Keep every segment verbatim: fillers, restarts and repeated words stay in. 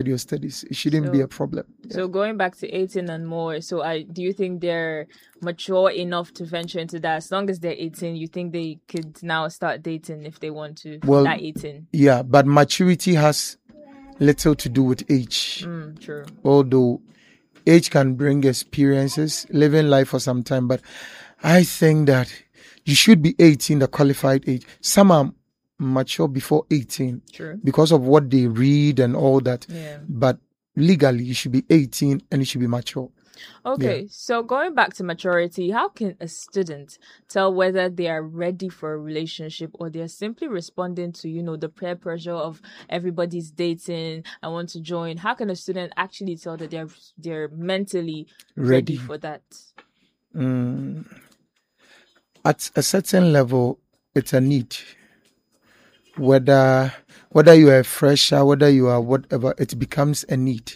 your studies. It shouldn't So- be a problem. Yeah. So going back to eighteen and more, so I do you think they're mature enough to venture into that? As long as they're eighteen, you think they could now start dating if they want to from Well, that eighteen? Yeah, but maturity has little to do with age. Mm, true. Although age can bring experiences, living life for some time. But I think that you should be eighteen, the qualified age. Some are mature before eighteen True. because of what they read and all that. Yeah. But legally, you should be eighteen and you should be mature. Okay, so going back to maturity, how can a student tell whether they are ready for a relationship or they're simply responding to, you know, the peer pressure of everybody's dating, I want to join? How can a student actually tell that they're they're mentally ready, Ready. for that? Mm. At a certain level, it's a need. Whether whether you are a fresher, whether you are whatever, it becomes a need.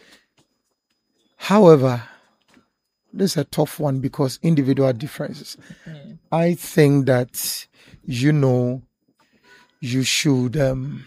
However, this is a tough one because individual differences. Yeah. I think that, you know, you should um,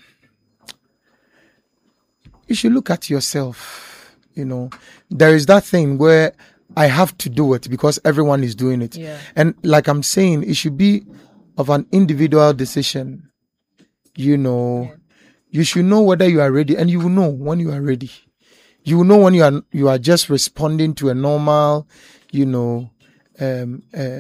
you should look at yourself. You know, there is that thing where I have to do it because everyone is doing it. Yeah. And like I'm saying, it should be of an individual decision. You know, Yeah. you should know whether you are ready, and you will know when you are ready. You will know when you are you are just responding to a normal, you know, um, uh,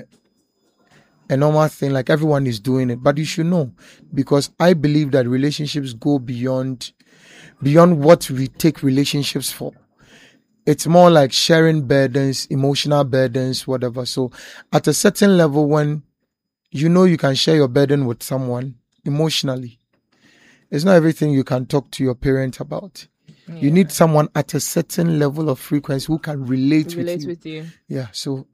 a normal thing like everyone is doing it. But you should know, because I believe that relationships go beyond beyond what we take relationships for. It's more like sharing burdens, emotional burdens, whatever. So at a certain level, when you know you can share your burden with someone emotionally, it's not everything you can talk to your parent about. Yeah. You need someone at a certain level of frequency who can relate, relate with you. with you. Yeah. So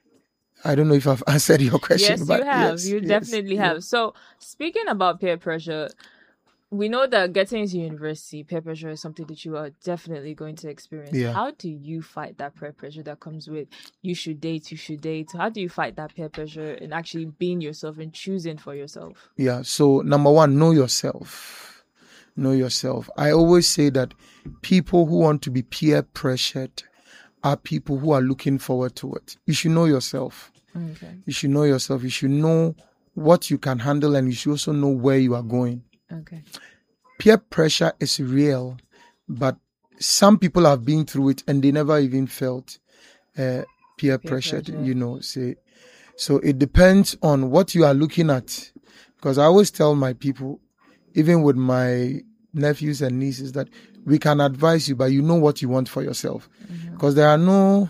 I don't know if I've answered your question. Yes, but you have. yes, you yes, definitely yeah. have. So, speaking about peer pressure, we know that getting into university, peer pressure is something that you are definitely going to experience. Yeah. How do you fight that peer pressure that comes with you should date, you should date? How do you fight that peer pressure and actually being yourself and choosing for yourself? Yeah. So number one, know yourself. Know yourself. I always say that people who want to be peer pressured are people who are looking forward to it. You should know yourself. Okay. You should know yourself. You should know what you can handle, and you should also know where you are going. Okay. Peer pressure is real, but some people have been through it and they never even felt uh, peer, pressured, pressure. you know. Say, so it depends on what you are looking at. Because I always tell my people, even with my nephews and nieces, that we can advise you, but you know what you want for yourself. Because there are no,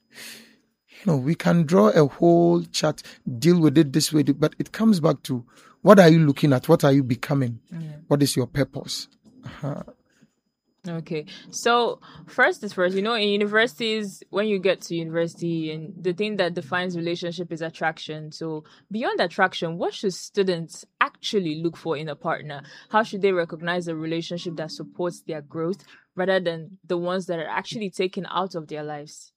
you know, we can draw a whole chart, deal with it this way, but it comes back to what are you looking at? What are you becoming? What is your purpose? Uh-huh. Okay. So first is first, you know, in universities, when you get to university, and the thing that defines relationship is attraction. So beyond attraction, what should students actually look for in a partner? How should they recognize a relationship that supports their growth rather than the ones that are actually taken out of their lives?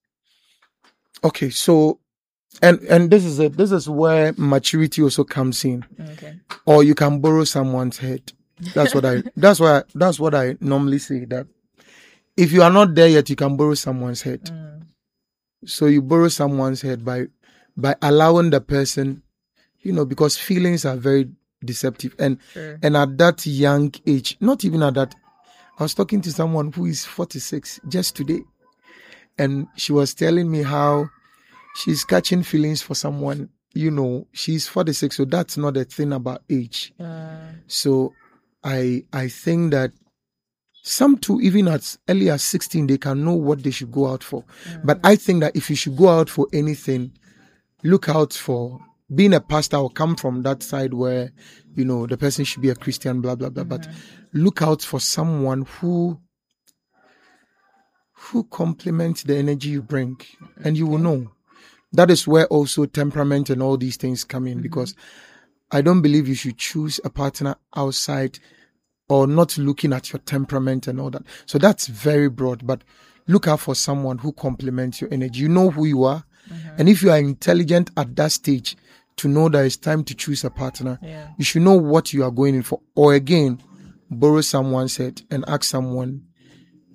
Okay, so and and this is it. This is where maturity also comes in. Okay. Or you can borrow someone's head. That's what I. That's why. That's what I normally say. That if you are not there yet, you can borrow someone's head. Mm. So you borrow someone's head by by allowing the person, you know, because feelings are very deceptive, and Sure. and at that young age, not even at that. I was talking to someone who is forty-six just today, and she was telling me how she's catching feelings for someone. You know, she's forty-six, so that's not a thing about age. Uh, So I I think that some too, even as early as sixteen, they can know what they should go out for. But I think that if you should go out for anything, look out for being a pastor or come from that side where, you know, the person should be a Christian, blah, blah, blah. But look out for someone who who complements the energy you bring, and you will know. That is where also temperament and all these things come in, because I don't believe you should choose a partner outside or not looking at your temperament and all that. So that's very broad, but look out for someone who complements your energy. You know who you are. And if you are intelligent at that stage to know that it's time to choose a partner, yeah. you should know what you are going in for. Or again, borrow someone's head and ask someone